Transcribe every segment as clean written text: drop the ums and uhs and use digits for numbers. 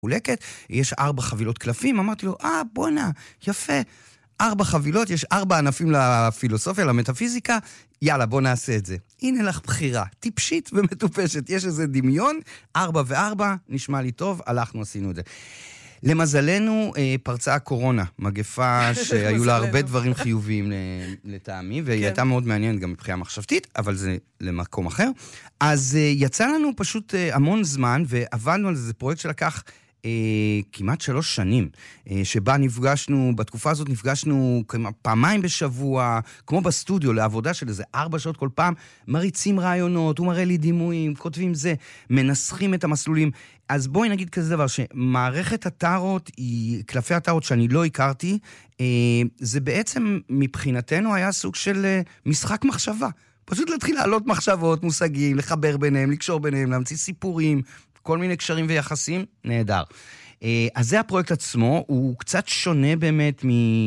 מחולקת, יש 4 חבילות קלפים, אמרתי לו, בוא'נה, יפה, 4 חבילות, יש 4 ענפים לפילוסופיה, למטאפיזיקה, יאללה, בוא נעשה את זה. הנה לך בחירה, טיפשית ומטופשת, יש איזה דמיון, 4 ו4, נשמע לי טוב, הלכנו, עשינו את זה. למזלנו, פרצה הקורונה, מגפה שהיו לה הרבה דברים חיוביים לטעמי, והיא הייתה מאוד מעניינת גם מבחינה מחשבתית, אבל זה למקום אחר. אז יצא לנו פשוט המון זמן, ועבדנו על זה פרויקט שלקח כמעט 3 שנים, שבה נפגשנו, בתקופה הזאת נפגשנו פעמיים בשבוע, כמו בסטודיו, לעבודה של איזה 4 שעות כל פעם, מריצים רעיונות, הוא מראה לי דימויים, כותבים זה, מנסחים את המסלולים. אז בואי נגיד כזה דבר, שמערכת הטארות, קלפי הטארות שאני לא הכרתי, זה בעצם מבחינתנו היה סוג של משחק מחשבה. פשוט להתחיל לעלות מחשבות, מושגים, לחבר ביניהם, לקשור ביניהם, להמציא סיפורים, כל מיני קשרים ויחסים, נהדר. אז זה הפרויקט עצמו, הוא קצת שונה באמת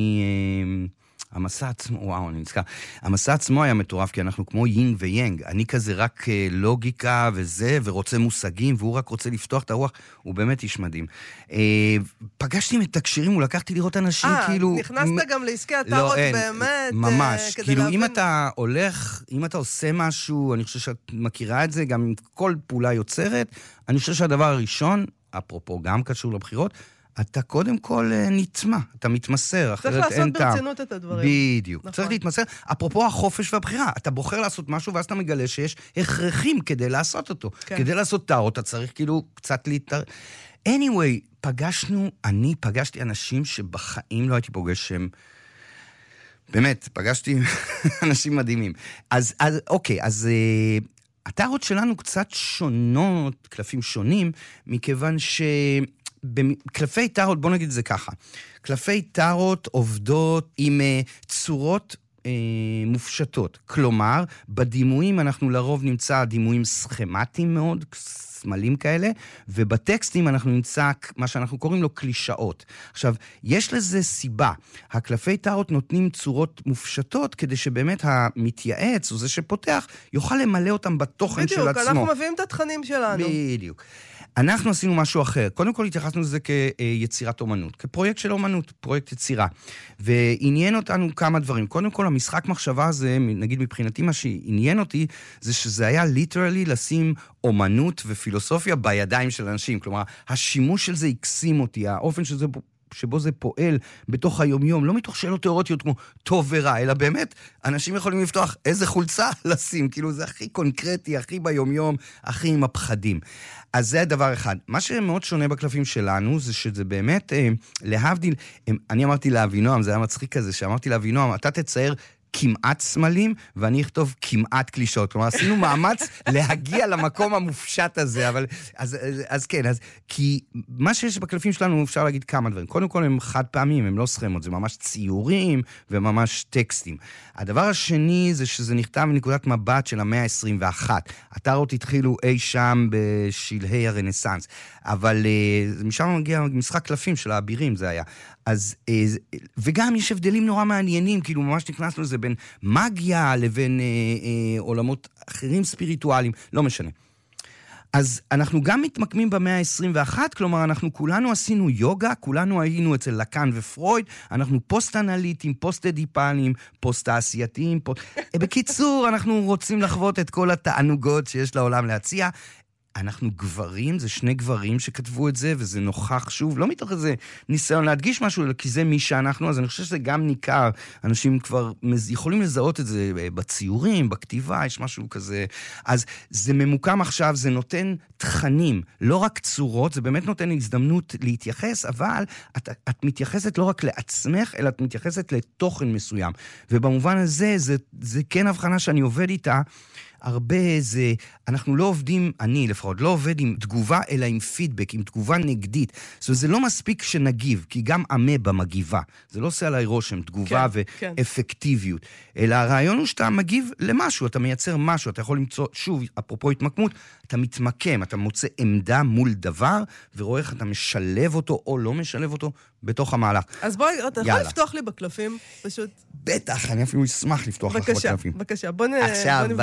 המסע עצמו, וואו, אני נזכר. המסע עצמו היה מטורף, כי אנחנו כמו יינג ויינג. אני כזה רק לוגיקה וזה, ורוצה מושגים, והוא רק רוצה לפתוח את הרוח. הוא באמת איש מדהים. פגשתי מתקשירים, ולקחתי לראות אנשים, כאילו... נכנסת גם לעסקי הטארות באמת. ממש. כאילו, אם אתה הולך, אם אתה עושה משהו, אני חושב שאת מכירה את זה, גם עם כל פעולה יוצרת, אני חושב שהדבר הראשון, אפרופו גם קשור לבחירות, אתה קודם כל נטמע, אתה מתמסר, אחרת אין טעם. צריך לעשות ברצינות את הדברים. בדיוק. נכון. צריך להתמסר. אפרופו החופש והבחירה, אתה בוחר לעשות משהו, ואז אתה מגלה שיש הכרחים כדי לעשות אותו. כן. כדי לעשות טארו, אתה צריך כאילו קצת anyway, אני פגשתי אנשים שבחיים לא הייתי פוגש שהם, באמת, פגשתי אנשים מדהימים. אוקיי, אז הטארות שלנו קצת שונות, קלפים שונים, מכיוון קלפי טארות, בוא נגיד את זה ככה, קלפי טארות עובדות עם צורות מופשטות. כלומר, בדימויים אנחנו לרוב נמצא דימויים סכמטיים מאוד, סמלים כאלה, ובטקסטים אנחנו נמצא מה שאנחנו קוראים לו קלישאות. עכשיו, יש לזה סיבה. הקלפי טארות נותנים צורות מופשטות, כדי שבאמת המתייעץ, או זה שפותח, יוכל למלא אותם בתוכן של עצמו. בדיוק, אנחנו מביאים את התכנים שלנו. בדיוק. אנחנו עשינו משהו אחר. קודם כל התייחסנו לזה כיצירת אומנות, כפרויקט של אומנות, פרויקט יצירה. ועניין אותנו כמה דברים. קודם כל, המשחק מחשבה הזה, נגיד מבחינתי מה שעניין אותי, זה שזה היה ליטרלי לשים אומנות ופילוסופיה בידיים של אנשים. כלומר, השימוש של זה יקסים אותי, האופן שבו זה פועל בתוך היומיום, לא מתוך שאלות תיאורטיות כמו טוב ורע, אלא באמת, אנשים יכולים לפתוח איזה חולצה לשים, כאילו זה הכי קונקרטי, הכי ביומיום, הכי עם הפחדים. אז זה הדבר אחד. מה שמאוד שונה בקלפים שלנו, זה שזה באמת, להבדיל, אני אמרתי לאבינועם, זה היה מצחיק כזה, שאמרתי לאבינועם, אתה תצייר כמעט סמלים, ואני אכתוב כמעט קלישות. כלומר, עשינו מאמץ להגיע למקום המופשט הזה, אבל, אז כן, כי מה שיש בקלפים שלנו, אפשר להגיד כמה דברים. קודם כל, הם חד פעמים, הם לא סכמות, זה ממש ציורים, וממש טקסטים. הדבר השני, זה שזה נכתב מנקודת מבט של המאה ה-21. הטארות התחילו אי שם בשלהי הרנסנס, אבל משם מגיע משחק קלפים של האבירים, זה היה. אז, וגם יש הבדלים נורא מעניינים, כאילו ממש נכנסנו לזה בין מגיה לבין עולמות אחרים ספיריטואליים, לא משנה. אז אנחנו גם מתמקמים במאה ה-21, כלומר אנחנו כולנו עשינו יוגה, כולנו היינו אצל לקאן ופרויד, אנחנו פוסט-אנליטים, פוסט-אדיפליים, פוסט-תעשייתיים, בקיצור אנחנו רוצים לחוות את כל התענוגות שיש לעולם להציע, אנחנו גברים, זה 2 גברים שכתבו את זה, וזה נוכח שוב, לא מתוך איזה ניסיון להדגיש משהו, כי זה מי שאנחנו, אז אני חושב שזה גם ניכר, אנשים כבר יכולים לזהות את זה בציורים, בכתיבה, יש משהו כזה, אז זה ממוקם עכשיו, זה נותן תכנים, לא רק צורות, זה באמת נותן הזדמנות להתייחס, אבל את מתייחסת לא רק לעצמך, אלא את מתייחסת לתוכן מסוים, ובמובן הזה, זה כן הבחנה שאני עובד איתה, הרבה זה, אנחנו לא עובדים, אני לפחות, לא עובד עם תגובה, אלא עם פידבק, עם תגובה נגדית. זאת אומרת, זה לא מספיק שנגיב, כי גם אמבה מגיבה. זה לא עושה עליי רושם, תגובה ואפקטיביות. אלא הרעיון הוא שאתה מגיב למשהו, אתה מייצר משהו, אתה יכול למצוא, שוב, אפרופו התמקמות, אתה מתמקם, אתה מוצא עמדה מול דבר, ורואה איך אתה משלב אותו או לא משלב אותו בתוך המהלך. אז בואי, אתה יכול לפתוח לי בקלפים, פשוט. בטח, אני אפילו אשמח לפתוח לך בקלפים. בבקשה, בוא נבדוק את זה. עכשיו, בקלפים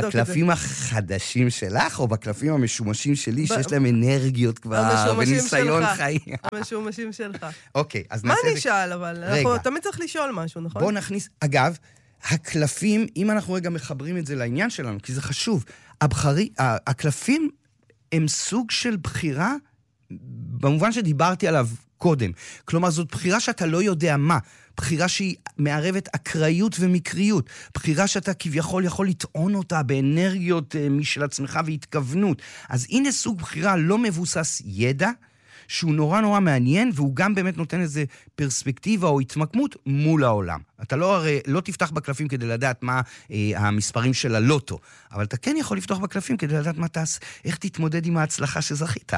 החדשים שלך, או בקלפים המשומשים שלי, שיש להם אנרגיות כבר, וניסיון חיים. המשומשים שלך. אוקיי, אז מה נשאל, אבל? אנחנו תמיד צריך לשאול משהו, נכון? בואו נכניס, אגב, הקלפים, אם אנחנו רגע מחברים את זה לעניין שלנו, כי זה חשוב, הקלפים הם סוג של בחירה, במובן שדיברתי עליו קודם. כלומר, זאת בחירה שאתה לא יודע מה. בחירה שהיא מערבת אקראיות ומקריות. בחירה שאתה כביכול יכול לטעון אותה באנרגיות משל עצמך והתכוונות. אז הנה סוג בחירה לא מבוסס ידע, שהוא נורא נורא מעניין, והוא גם באמת נותן איזו פרספקטיבה או התמקמות מול העולם. אתה לא תפתח בקלפים כדי לדעת מה המספרים של הלוטו, אבל אתה כן יכול לפתוח בקלפים כדי לדעת איך תתמודד עם ההצלחה שזכית.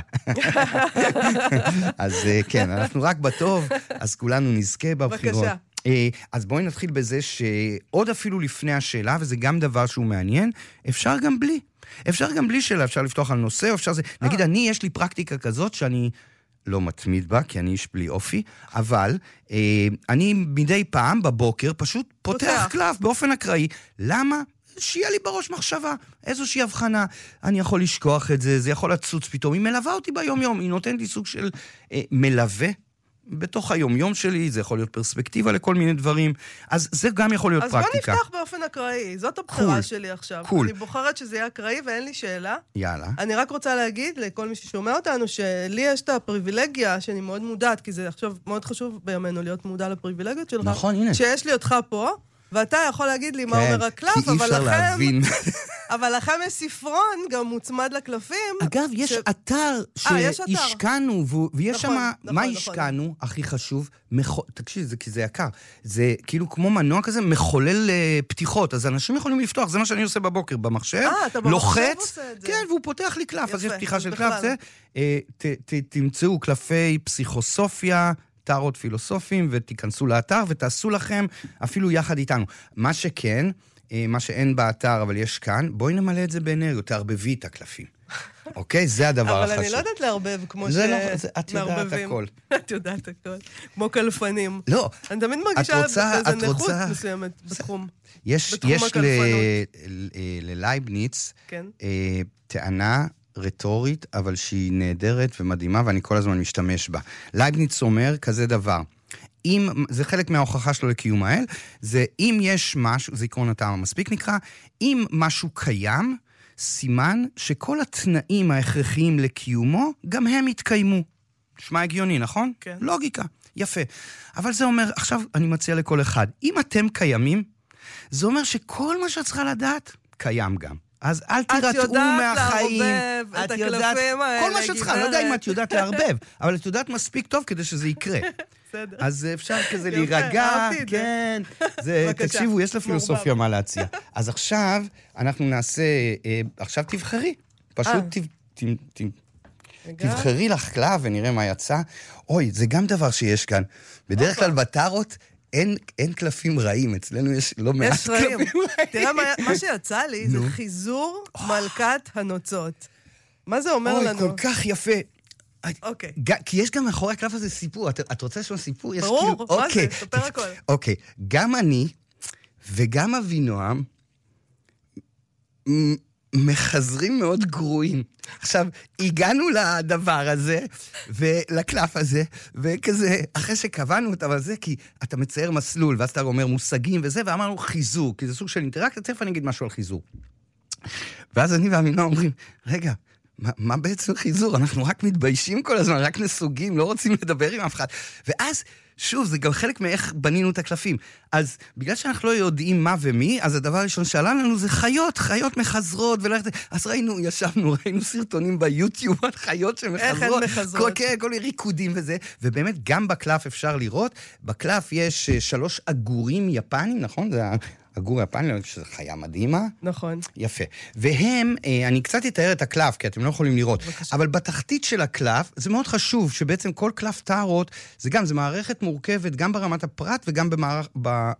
אז כן, אנחנו רק בטוב, אז כולנו נזכה בבחירות. בבקשה. אז בואי נתחיל בזה שעוד אפילו לפני השאלה, וזה גם דבר שהוא מעניין, אפשר גם בלי. אפשר גם בלי שאלה, אפשר לפתוח על נושא, או אפשר זה... נגיד, יש לי פרקטיקה כזאת שאני לא מתמיד בה, כי אני איש בלי אופי, אבל אני מדי פעם בבוקר פשוט פותח קלף באופן אקראי. למה? שיהיה לי בראש מחשבה, איזושהי הבחנה. אני יכול לשכוח את זה, זה יכול לצוץ פתאום. היא מלווה אותי ביום-יום, היא נותנת לי סוג של מלווה בתוך היום-יום שלי, זה יכול להיות פרספקטיבה לכל מיני דברים, אז זה גם יכול להיות פרקטיקה. אז בוא נפתח באופן אקראי, זאת הבחירה שלי עכשיו. אני בוחרת שזה יהיה אקראי ואין לי שאלה. יאללה. אני רק רוצה להגיד לכל מי ששומע אותנו, שלי יש את הפריבילגיה, שאני מאוד מודעת, כי זה עכשיו מאוד חשוב בימינו להיות מודע לפריבילגיות שלך. נכון, הנה. שיש לי אותך פה, ואתה יכול להגיד לי מה אומר הקלף, אבל לכם יש ספרון גם מוצמד לקלפים. אגב, יש אתר שהשקענו, ויש שם, מה השקענו, הכי חשוב, תקשיב, כי זה יקר, זה כאילו כמו מנוע כזה, מחולל פתיחות, אז אנשים יכולים לפתוח, זה מה שאני עושה בבוקר במחשב, לוחץ, כן, והוא פותח לי קלף, אז יש פתיחה של קלף, זה, תמצאו קלפי פסיכוסופיה, טארות פילוסופיים, ותיכנסו לאתר, ותעשו לכם אפילו יחד איתנו. מה שכן, מה שאין באתר, אבל יש כאן, בואי נמלא את זה באנרגיות, תערבבי את הקלפים. אוקיי? זה הדבר החשוב. אבל אני לא יודעת לערבב כמו את יודעת הכל. את יודעת הכל. כמו קלפנים. לא. אני תמיד מרגישה איזו נכות מסוימת בתחום. יש ללייבניץ טענה רטורית, אבל שהיא נהדרת ומדהימה, ואני כל הזמן משתמש בה. לייבניץ אומר כזה דבר, זה חלק מההוכחה שלו לקיום האל, זה אם יש משהו, זה עקרון הטעם המספיק נקרא, אם משהו קיים, סימן שכל התנאים ההכרחיים לקיומו, גם הם יתקיימו. נשמע הגיוני, נכון? כן. לוגיקה, יפה. אבל זה אומר, עכשיו אני מציע לכל אחד, אם אתם קיימים, זה אומר שכל מה שאת צריכה לדעת, קיים גם. אז אל תירתעו מהחיים. את יודעת לערבב את הקלפים האלה. כל מה שאת צריכה, לא יודע אם את יודעת לערבב, אבל את יודעת מספיק טוב כדי שזה יקרה. בסדר. אז אפשר כזה להירגע, כן. תקשיבו, יש לפילוסופיה מה להציע. אז עכשיו אנחנו נעשה, עכשיו תבחרי. פשוט תבחרי לך קלף ונראה מה יצא. אוי, זה גם דבר שיש כאן. בדרך כלל בטארות, אין קלפים רעים, אצלנו יש לא מעט קלפים רעים. תראה, מה שיצא לי זה חיזור מלכת הנוצות. מה זה אומר לנו? אוי, כל כך יפה. אוקיי. כי יש גם מאחורי הקלף הזה סיפור. את רוצה לשמוע סיפור? ברור, מה זה? ספר הכל. אוקיי, גם אני וגם אבינועם מחזרים מאוד גרועים. עכשיו, הגענו לדבר הזה, ולקלף הזה, וכזה, אחרי שקבענו אותה בזה, כי אתה מצייר מסלול, ואז אתה אומר מושגים וזה, ואמרנו חיזור, כי זה סוג של אינטראקציה, תכף אני אגיד משהו על חיזור. ואז אני ואמינה אומרים, רגע, מה בעצם חיזור? אנחנו רק מתביישים כל הזמן, רק נסוגים, לא רוצים לדבר עם אף אחד. ואז, שוב, זה גם חלק מאיך בנינו את הקלפים. אז בגלל שאנחנו לא יודעים מה ומי, אז הדבר הראשון שעלה לנו זה חיות מחזרות, אז ישבנו, ראינו סרטונים ביוטיוב על חיות שמחזרות. איך הן מחזרות? כל מיני ריקודים וזה, ובאמת גם בקלף אפשר לראות, בקלף יש 3 עגורים יפנים, נכון? זה הגור היפני, שזו חיה מדהימה. נכון. יפה. והם, אני קצת אתאר את הקלף, כי אתם לא יכולים לראות, אבל בתחתית של הקלף, זה מאוד חשוב שבעצם כל קלף טארות, זה מערכת מורכבת גם ברמת הפרט וגם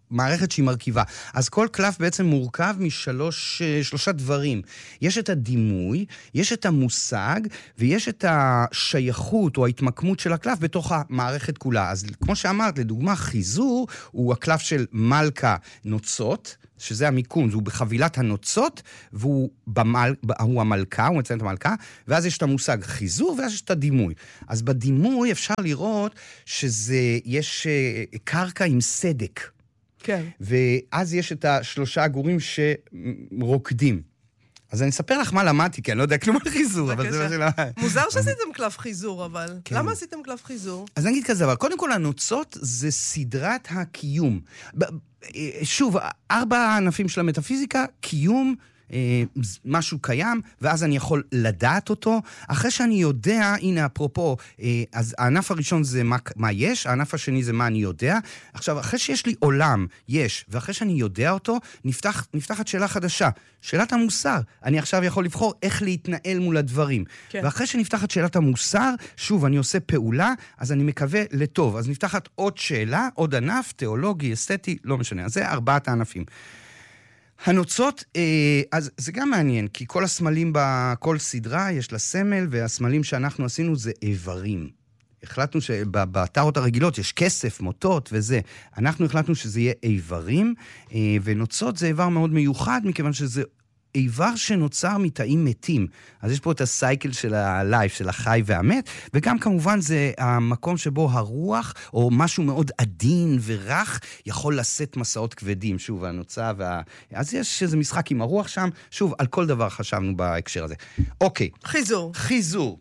מערכת שהיא מרכיבה. אז כל קלף בעצם מורכב שלושה דברים. יש את הדימוי, יש את המושג, ויש את השייכות או ההתמקמות של הקלף בתוך המערכת כולה. אז כמו שאמרת, לדוגמה, חיזור הוא הקלף של מלכה נוצות, שזה המיקום, הוא בחבילת הנוצות, והוא המלכה, הוא מציין את המלכה, ואז יש את המושג חיזור, ואז יש את הדימוי. אז בדימוי אפשר לראות יש קרקע עם סדק. כן. ואז יש את השלושה עגורים שרוקדים. אז אני אספר לך מה למדתי, כי אני לא יודע כלום על חיזור, אבל זה מה שלא... מוזר שעשיתם קלף חיזור, אבל. למה עשיתם קלף חיזור? אז אני אגיד כזה, אבל קודם כל הנוצות זה סדרת הקיום. שוב, 4 ענפים של המטאפיזיקה, קיום, משהו קיים, ואז אני יכול לדעת אותו. אחרי שאני יודע, הנה אפרופו, אז הענף הראשון זה מה יש, הענף השני זה מה אני יודע. עכשיו, אחרי שיש לי עולם, יש, ואחרי שאני יודע אותו, נפתחת שאלה חדשה, שאלת המוסר. אני עכשיו יכול לבחור איך להתנהל מול הדברים. כן. ואחרי שנפתחת שאלת המוסר, שוב, אני עושה פעולה, אז אני מקווה לטוב. אז נפתחת עוד שאלה, עוד ענף, תיאולוגי, אסתטי, לא משנה. אז זה 4 הענפים. הנוצות, אז זה גם מעניין, כי כל הסמלים בכל סדרה יש לה סמל, והסמלים שאנחנו עשינו זה איברים. החלטנו שבאתרות הרגילות יש כסף, מוטות וזה. אנחנו החלטנו שזה יהיה איברים, ונוצות זה איבר מאוד מיוחד, מכיוון שזה איבר שנוצר מתאים מתים. אז יש פה את הסייקל של הלייף, של החי והמת, וגם כמובן זה המקום שבו הרוח, או משהו מאוד עדין ורך, יכול לשאת מסעות כבדים. שוב, הנוצה אז יש איזה משחק עם הרוח שם. שוב, על כל דבר חשבנו בהקשר הזה. אוקיי. חיזור.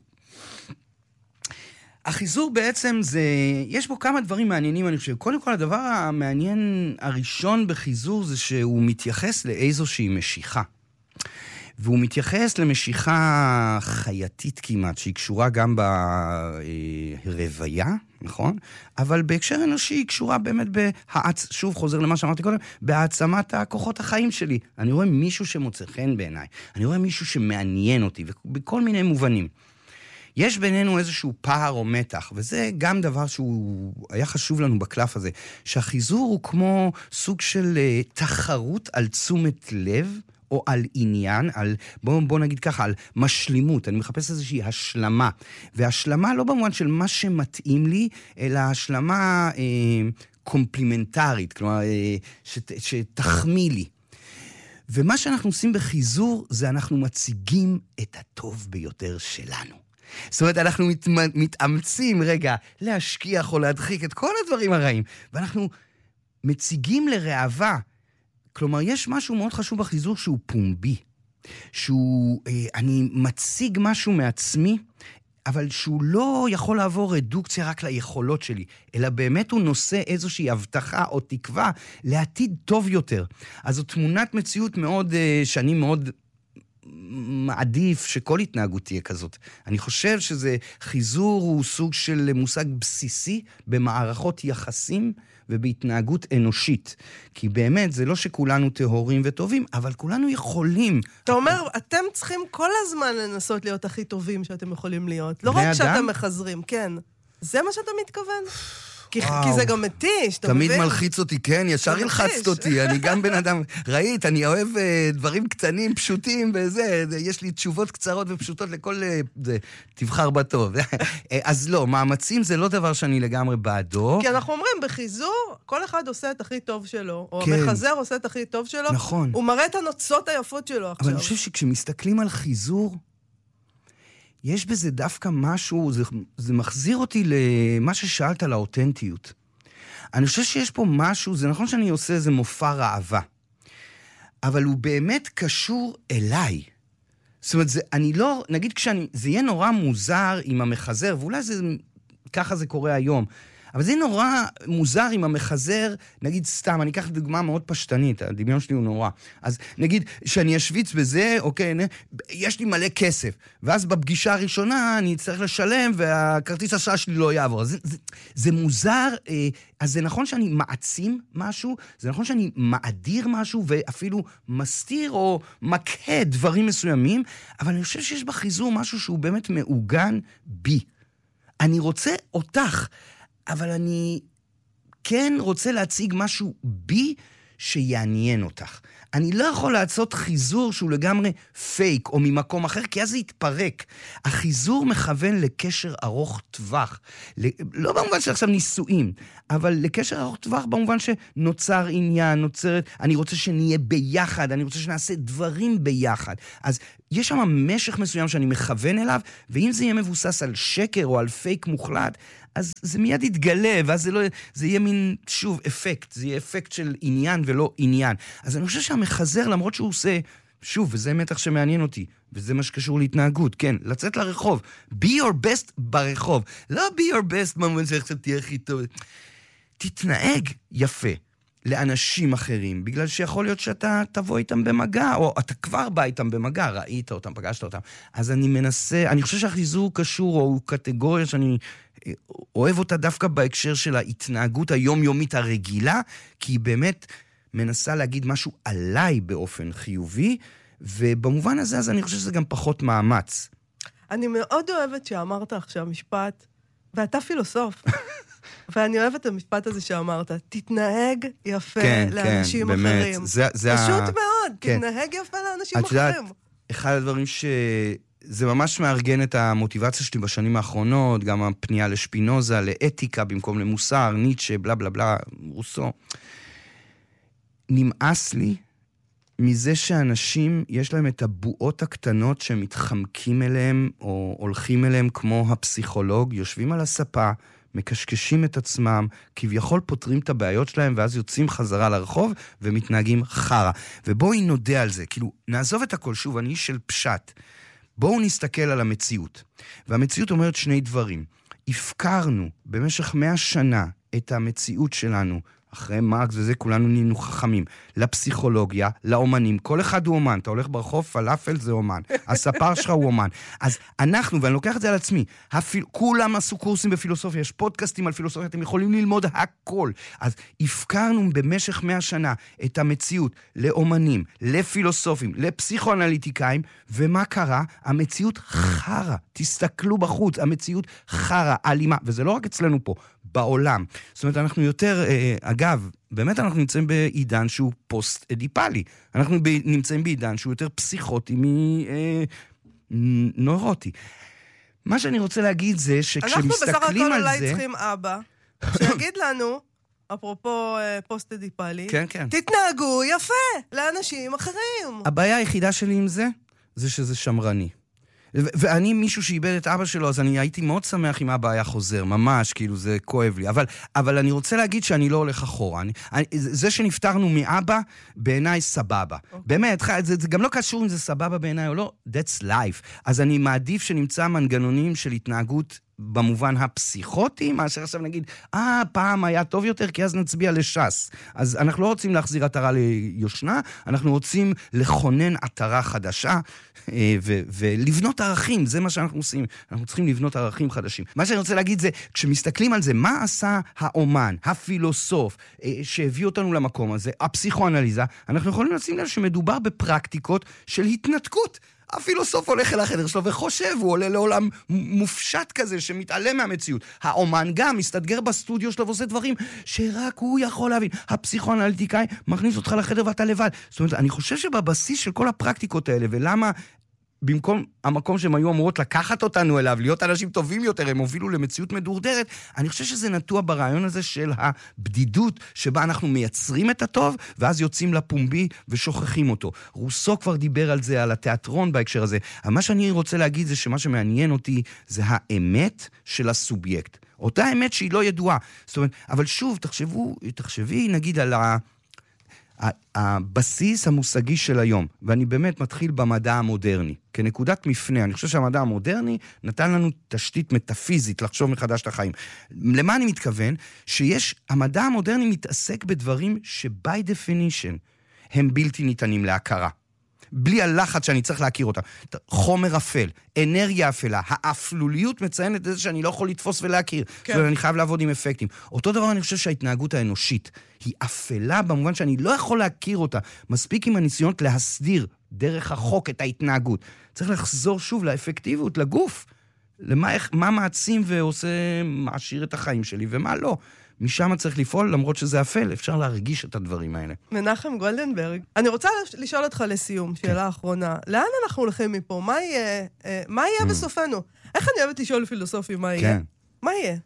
החיזור בעצם יש בו כמה דברים מעניינים, אני חושב. קודם כל, הדבר המעניין הראשון בחיזור זה שהוא מתייחס לאיזושהי משיכה. והוא מתייחס למשיכה חייתית כמעט, שהיא קשורה גם ברוויה, נכון? אבל בהקשר אנושי היא קשורה באמת שוב חוזר למה שאמרתי קודם, בהעצמת הכוחות החיים שלי. אני רואה מישהו שמוצא חן בעיניי, אני רואה מישהו שמעניין אותי, ובכל מיני מובנים. יש בינינו איזשהו פער או מתח, וזה גם דבר שהוא היה חשוב לנו בקלף הזה, שהחיזור הוא כמו סוג של תחרות על תשומת לב, או על עניין, בוא נגיד ככה, על משלימות. אני מחפש איזושהי השלמה. והשלמה לא במובן של מה שמתאים לי, אלא השלמה קומפלימנטרית, כלומר, שתחמיא לי. ומה שאנחנו עושים בחיזור, זה אנחנו מציגים את הטוב ביותר שלנו. זאת אומרת, אנחנו מתאמצים רגע להשכיח או להדחיק את כל הדברים הרעים, ואנחנו מציגים לרעבה. כלומר, יש משהו מאוד חשוב בחיזור שהוא פומבי, אני מציג משהו מעצמי, אבל שהוא לא יכול לעבור רדוקציה רק ליכולות שלי, אלא באמת הוא נושא איזושהי הבטחה או תקווה לעתיד טוב יותר. אז זו תמונת מציאות מאוד, שאני מאוד מעדיף שכל התנהגות תהיה כזאת. אני חושב שזה חיזור הוא סוג של מושג בסיסי במערכות יחסים ובהתנהגות אנושית. כי באמת זה לא שכולנו טהורים וטובים, אבל כולנו יכולים. אתה אומר, אתם צריכים כל הזמן לנסות להיות הכי טובים שאתם יכולים להיות. לא רק שאתם מחזרים, כן. זה מה שאתה מתכוון? כי זה גם מתיש, אתה מבין? תמיד מלחיץ אותי, כן, ישר הלחצת אותי, אני גם בן אדם, ראית, אני אוהב דברים קטנים, פשוטים, וזה, יש לי תשובות קצרות ופשוטות לכל, תבחר בטוב. אז לא, מאמצים זה לא דבר שאני לגמרי בעדו. כי אנחנו אומרים, בחיזור, כל אחד עושה את הכי טוב שלו, או המחזר עושה את הכי טוב שלו, נכון. הוא מראה את הנוצות היפות שלו עכשיו. אבל אני חושב שכשמסתכלים על חיזור, יש בזה דווקא משהו, זה מחזיר אותי למה ששאלת על האותנטיות. אני חושב שיש פה משהו, זה נכון שאני עושה איזה מופע רעבה, אבל הוא באמת קשור אליי. זאת אומרת, אני לא, נגיד זה יהיה נורא מוזר עם המחזר, ואולי ככה זה קורה היום, אבל זה נורא מוזר עם המחזר, נגיד סתם, אני אקח דוגמה מאוד פשטנית, הדמיון שלי הוא נורא. אז נגיד שאני אשוויץ בזה, אוקיי, יש לי מלא כסף, ואז בפגישה הראשונה אני צריך לשלם, והכרטיס השעה שלי לא יעבור. זה מוזר, אז זה נכון שאני מעצים משהו, זה נכון שאני מאדיר משהו, ואפילו מסתיר או מקה דברים מסוימים, אבל אני חושב שיש בחיזור משהו שהוא באמת מעוגן בי. אני רוצה אותך, אבל אני כן רוצה להציג משהו בי שיעניין אותך. אני לא יכול לעשות חיזור שהוא לגמרי פייק או ממקום אחר, כי אז זה יתפרק. החיזור מכוון לקשר ארוך טווח. לא במובן של עכשיו נישואים, אבל לקשר ארוך טווח במובן שנוצר עניין, אני רוצה שנהיה ביחד, אני רוצה שנעשה דברים ביחד. אז יש שם משך מסוים שאני מכוון אליו, ואם זה יהיה מבוסס על שקר או על פייק מוחלט, אז זה מיד יתגלה, ואז זה יהיה מין, שוב, אפקט. זה יהיה אפקט של עניין ולא עניין. אז אני חושב שהמחזר, למרות שהוא עושה, שוב, וזה מתח שמעניין אותי, וזה מה שקשור להתנהגות, כן, לצאת לרחוב. be your best ברחוב. לא be your best, מה שעכשיו תהיה הכי טוב. תתנהג יפה לאנשים אחרים, בגלל שיכול להיות שאתה תבוא איתם במגע, או אתה כבר בא איתם במגע, ראית אותם, פגשת אותם. אז אני מנסה, אני חושב שהחיזור קשור, או הוא קטגוריה שאני אוהב אותה דווקא בהקשר של ההתנהגות היומיומית הרגילה, כי היא באמת מנסה להגיד משהו עליי באופן חיובי, ובמובן הזה, אז אני חושב שזה גם פחות מאמץ. אני מאוד אוהבת שאמרת עכשיו משפט, ואתה פילוסוף, ואני אוהבת את המשפט הזה שאמרת, תתנהג יפה לאנשים אחרים. פשוט מאוד, תתנהג יפה לאנשים אחרים. אחד הדברים זה ממש מארגן את המוטיבציה שלי בשנים האחרונות, גם הפנייה לשפינוזה, לאתיקה במקום למוסר, ניטשה, בלה בלה בלה, רוסו. נמאס לי מזה שאנשים, יש להם את הבועות הקטנות שמתחמקים אליהם, או הולכים אליהם כמו הפסיכולוג, יושבים על הספה, מקשקשים את עצמם, כביכול פותרים את הבעיות שלהם, ואז יוצאים חזרה לרחוב, ומתנהגים חרה. ובואי נודה על זה, כאילו, נעזוב את הכל, שוב, אני איש של פשט. בואו נסתכל על המציאות. והמציאות אומרת שני דברים. הפקרנו במשך 100 שנה את המציאות שלנו, אחרי מרקס וזה, כולנו נהיינו חכמים, לפסיכולוגיה, לאומנים, כל אחד הוא אומן, אתה הולך ברחוב, פלאפל זה אומן, הספר שלך הוא אומן. אז אנחנו, ואני לוקח את זה על עצמי, כולם עשו קורסים בפילוסופיה, יש פודקאסטים על פילוסופיה, אתם יכולים ללמוד הכל. אז הפקרנו במשך 100 שנה את המציאות לאומנים, לפילוסופים, לפסיכואנליטיקאים, ומה קרה? המציאות חרה, תסתכלו בחוץ, המציאות חרה, אלימה, וזה לא רק אצלנו פה, בעולם. זאת אומרת, אנחנו יותר, אגב, באמת אנחנו נמצאים בעידן שהוא פוסט-אדיפלי. אנחנו נמצאים בעידן שהוא יותר פסיכוטי מנוירוטי. מה שאני רוצה להגיד זה שכשמסתכלים על זה... אנחנו בסך הכל אולי צריכים אבא, שיגיד לנו, אפרופו פוסט-אדיפלי, כן. תתנהגו יפה לאנשים אחרים. הבעיה היחידה שלי עם זה, זה שזה שמרני. ואני מישהו שאיבד את אבא שלו, אז אני הייתי מאוד שמח אם אבא היה חוזר, ממש, כאילו זה כואב לי. אבל אני רוצה להגיד שאני לא הולך אחורה. זה שנפטרנו מאבא, בעיניי סבבה. באמת, זה גם לא קשור אם זה סבבה בעיניי או לא, that's life. אז אני מעדיף שנמצא מנגנונים של התנהגות במובן הפסיכוטי, מאשר עכשיו נגיד, פעם היה טוב יותר, כי אז נצביע לש"ס. אז אנחנו לא רוצים להחזיר עטרה ליושנה, אנחנו רוצים לכונן עטרה חדשה, ולבנות ערכים, זה מה שאנחנו עושים. אנחנו צריכים לבנות ערכים חדשים. מה שאני רוצה להגיד זה, כשמסתכלים על זה, מה עשה האומן, הפילוסוף, שהביא אותנו למקום הזה, הפסיכואנליזה, אנחנו יכולים לשים לב שמדובר בפרקטיקות של התנתקות. הפילוסוף הולך אל החדר שלו וחושב, הוא עולה לעולם מופשט כזה שמתעלם מהמציאות. האומן גם מסתדגר בסטודיו שלו ועושה דברים שרק הוא יכול להבין. הפסיכואנליטיקאי מכניס אותך לחדר ואתה לבד. זאת אומרת, אני חושב שבבסיס של כל הפרקטיקות האלה, ולמה במקום המקום שהם היו אמורות לקחת אותנו אליו, להיות אנשים טובים יותר, הם הובילו למציאות מדורדרת, אני חושב שזה נטוע ברעיון הזה של הבדידות, שבה אנחנו מייצרים את הטוב, ואז יוצאים לפומבי ושוכחים אותו. רוסו כבר דיבר על זה, על התיאטרון בהקשר הזה. אבל מה שאני רוצה להגיד זה שמה שמעניין אותי, זה האמת של הסובייקט. אותה אמת שהיא לא ידועה. זאת אומרת, אבל שוב, תחשבי נגיד על הבסיס המושגי של היום, ואני באמת מתחיל במדע המודרני, כנקודת מפנה. אני חושב שהמדע המודרני נתן לנו תשתית מטאפיזית לחשוב מחדש את החיים. למה אני מתכוון? המדע המודרני מתעסק בדברים שבי דפינישן הם בלתי ניתנים להכרה. בלי הלחץ שאני צריך להכיר אותה. חומר אפל, אנרגיה אפלה, האפלוליות מציינת את זה שאני לא יכול לתפוס ולהכיר. כן. זאת אומרת, אני חייב לעבוד עם אפקטים. אותו דבר אני חושב שההתנהגות האנושית היא אפלה במובן שאני לא יכול להכיר אותה. מספיק עם הניסיונות להסדיר דרך החוק את ההתנהגות. צריך לחזור שוב לאפקטיביות, לגוף. מה מעצים ועושה, מעשיר את החיים שלי, ומה לא. משם צריך לפעול, למרות שזה אפל, אפשר להרגיש את הדברים האלה. מנחם גולדנברג, אני רוצה לשאול אותך לסיום, שאלה אחרונה. לאן אנחנו הולכים מפה? מה יהיה בסופנו? איך אני אוהבת לשאול פילוסופי מה יהיה? מה יהיה?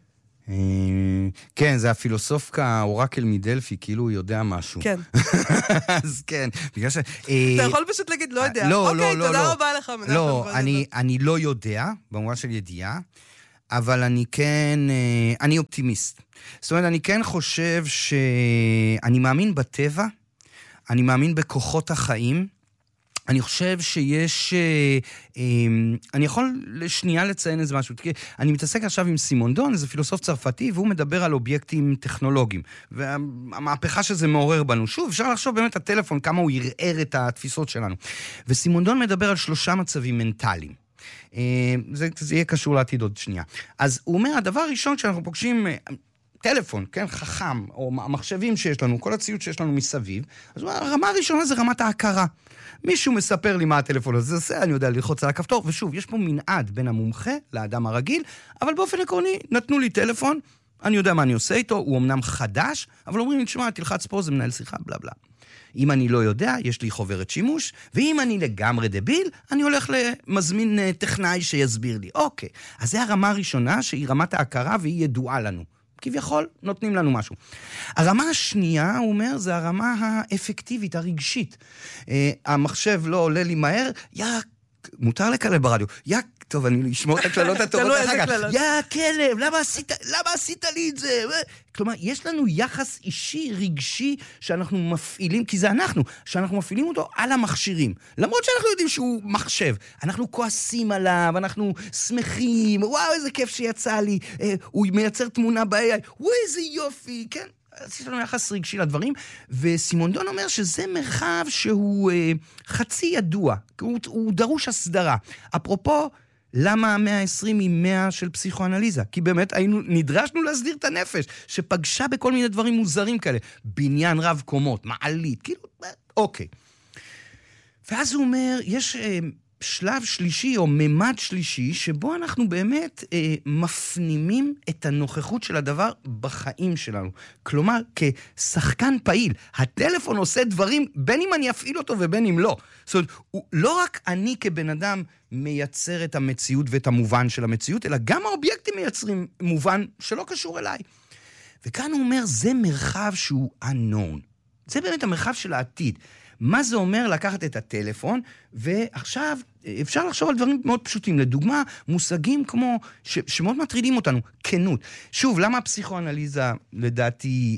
כן, זה הפילוסוף כאורקל מדלפי, כאילו הוא יודע משהו. כן. אז כן, בגלל ש... אתה יכול פשוט להגיד, לא יודע. אוקיי, תודה רבה לך, מנחם. לא, אני לא יודע, במובן של ידיעה, אבל אני כן, אני אופטימיסט. זאת אומרת, אני כן חושב שאני מאמין בטבע, אני מאמין בכוחות החיים, אני חושב שיש, אני יכול לשנייה לציין איזה משהו, כי אני מתעסק עכשיו עם סימונדון, איזה פילוסוף צרפתי, והוא מדבר על אובייקטים טכנולוגיים, והמהפכה שזה מעורר בנו. שוב, אפשר לחשוב באמת הטלפון, כמה הוא ירער את התפיסות שלנו. וסימונדון מדבר על 3 מצבים מנטליים. זה יהיה קשור לעתיד עוד שנייה. אז הוא אומר, הדבר הראשון שאנחנו פוגשים טלפון, כן, חכם, או המחשבים שיש לנו, כל הציוד שיש לנו מסביב, אז הרמה הראשונה זה רמת ההכרה. מישהו מספר לי מה הטלפון הזה עושה, אני יודע ללחוץ על הכפתור, ושוב, יש פה מנעד בין המומחה לאדם הרגיל, אבל באופן עקרוני, נתנו לי טלפון, אני יודע מה אני עושה איתו, הוא אמנם חדש, אבל אומרים לי, תשמע, תלחץ פה, זה מנהל שיחה, בלה בלה. אם אני לא יודע, יש לי חוברת שימוש, ואם אני לגמרי דביל, אני הולך למזמין טכנאי שיסביר לי. אוקיי, אז זה הרמה הראשונה, שהיא רמת ההכרה והיא ידועה לנו. כביכול, נותנים לנו משהו. הרמה השנייה, הוא אומר, זה הרמה האפקטיבית, הרגשית. המחשב לא עולה לי מהר, מותר לקלל ברדיו, טוב, אני אשמור את הקללות הטובות אחר כך. כלב, למה עשית לי את זה? כלומר, יש לנו יחס אישי, רגשי, שאנחנו מפעילים, כי זה שאנחנו מפעילים אותו על המכשירים. למרות שאנחנו יודעים שהוא מחשב. אנחנו כועסים עליו, אנחנו שמחים, וואו, איזה כיף שיצא לי, הוא מייצר תמונה ב-AI, וואו, איזה יופי, כן? אז יש לנו יחס רגשי לדברים, וסימונדון אומר שזה מרחב שהוא חצי ידוע, הוא דרוש הסדרה. אפרופו, למה 120 היא 100 של פסיכואנליזה? כי באמת נדרשנו להסדיר את הנפש, שפגשה בכל מיני דברים מוזרים כאלה, בניין רב קומות, מעלית, כאילו, אוקיי. ואז הוא אומר, יש שלב שלישי או ממד שלישי, שבו אנחנו באמת מפנימים את הנוכחות של הדבר בחיים שלנו. כלומר, כשחקן פעיל, הטלפון עושה דברים, בין אם אני אפעיל אותו ובין אם לא. זאת אומרת, לא רק אני כבן אדם מייצר את המציאות ואת המובן של המציאות, אלא גם האובייקטים מייצרים מובן שלא קשור אליי. וכאן הוא אומר, זה מרחב שהוא unknown. זה באמת המרחב של העתיד. מה זה אומר לקחת את הטלפון, ועכשיו אפשר לחשוב על דברים מאוד פשוטים. לדוגמה, מושגים כמו, שמאוד מטרידים אותנו, כנות. שוב, למה הפסיכואנליזה, לדעתי,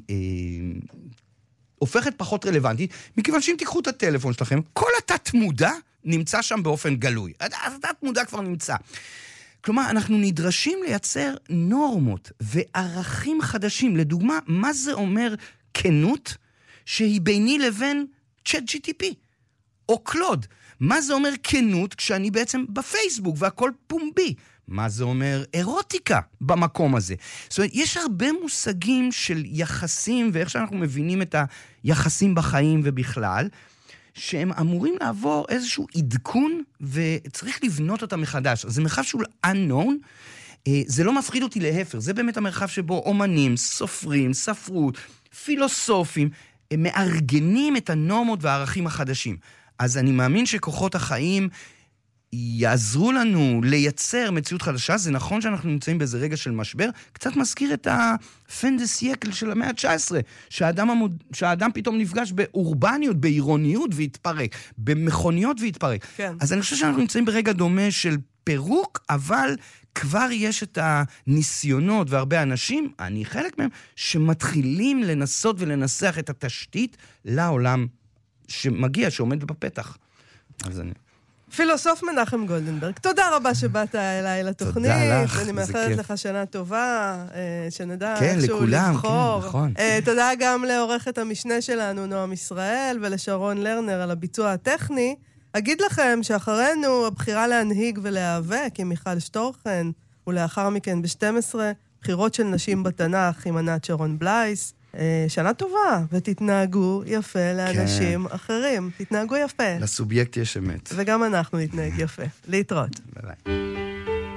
הופכת פחות רלוונטית? מכיוון שאם תיקחו את הטלפון שלכם, כל התת מודע נמצא שם באופן גלוי. התת מודע כבר נמצא. כלומר, אנחנו נדרשים לייצר נורמות וערכים חדשים. לדוגמה, מה זה אומר כנות שהיא ביני לבין ChatGPT או קלוד? מה זה אומר כנות כשאני בעצם בפייסבוק והכל פומבי? מה זה אומר אירוטיקה במקום הזה? זאת אומרת, יש הרבה מושגים של יחסים, ואיך שאנחנו מבינים את היחסים בחיים ובכלל, שהם אמורים לעבור איזשהו עדכון, וצריך לבנות אותם מחדש. אז זה מרחב שהוא unknown, זה לא מפחיד אותי להפר, זה באמת המרחב שבו אומנים, סופרים, ספרות, פילוסופים, הם מארגנים את הנורמות והערכים החדשים. אז אני מאמין שכוחות החיים יעזרו לנו לייצר מציאות חדשה. זה נכון שאנחנו נמצאים באיזה רגע של משבר, קצת מזכיר את הפנדסייקל של המאה ה-19, שהאדם פתאום נפגש באורבניות, בעירוניות והתפרק, במכוניות והתפרק. כן. אז אני חושב שאנחנו נמצאים ברגע דומה של פירוק, אבל כבר יש את הניסיונות והרבה אנשים, אני חלק מהם, שמתחילים לנסות ולנסח את התשתית לעולם שמגיע, שעומד בפתח. אז אני... פילוסוף מנחם גולדנברג, תודה רבה שבאת אליי לתוכנית. תודה לך, אני מאחלת לך שנה טובה, שנדע כן, איכשהו לכולם, לבחור. כן, נכון. תודה גם לעורכת המשנה שלנו, נועם ישראל, ולשרון לרנר על הביצוע הטכני. אגיד לכם שאחרינו הבחירה להנהיג ולהיאבק עם מיכל שטורחן, ולאחר מכן ב-12, בחירות של נשים בתנ"ך עם ענת שרון בלייס. שנה טובה, ותתנהגו יפה לאנשים אחרים. תתנהגו יפה. לסובייקט יש אמת. וגם אנחנו נתנהג יפה. להתראות. ביי.